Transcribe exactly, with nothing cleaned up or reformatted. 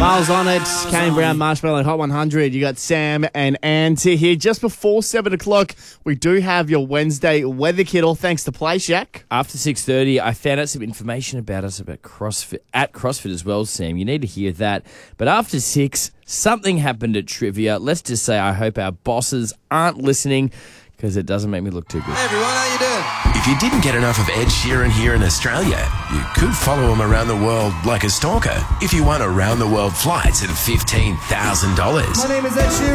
Miles on it, Kane Brown, Marshmallow, Hot one hundred. You got Sam and Ante here. Just before seven o'clock, we do have your Wednesday weather kit, all thanks to PlayShack. After six thirty, I found out some information about us about CrossFit, at CrossFit as well, Sam. You need to hear that. But after six, something happened at Trivia. Let's just say I hope our bosses aren't listening because it doesn't make me look too good. Hey everyone, how you doing? If you didn't get enough of Ed Sheeran here in Australia, you could follow him around the world like a stalker if you won around-the-world flights at fifteen thousand dollars. My name is Ed Sheeran.